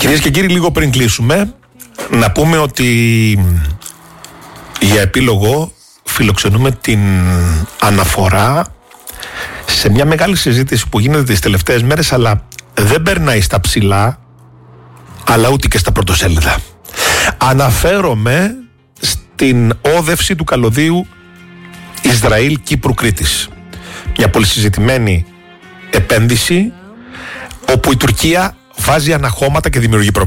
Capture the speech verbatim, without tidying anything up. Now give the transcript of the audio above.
Κυρίες και κύριοι, λίγο πριν κλείσουμε, να πούμε ότι για επίλογο φιλοξενούμε την αναφορά σε μια μεγάλη συζήτηση που γίνεται τις τελευταίες μέρες, αλλά δεν περνάει στα ψηλά, αλλά ούτε και στα πρωτοσέλιδα. Αναφέρομαι στην όδευση του καλωδίου Ισραήλ-Κύπρου-Κρήτης. Μια πολύ συζητημένη επένδυση, όπου η Τουρκία βάζει αναχώματα και δημιουργεί προβλήματα.